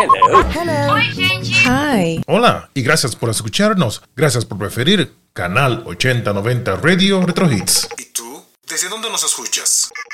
Hello. Oi, gente. Hi. Hola y gracias por escucharnos. Gracias por preferir Canal 8090 Radio Retro Hits. ¿Y tú? ¿Desde dónde nos escuchas?